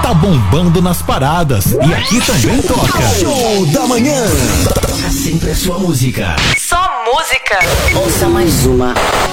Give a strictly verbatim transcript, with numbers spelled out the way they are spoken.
tá bombando nas paradas. E aqui também toca. Show da manhã. Toca sempre a sua música. Só música. Ouça mais uma.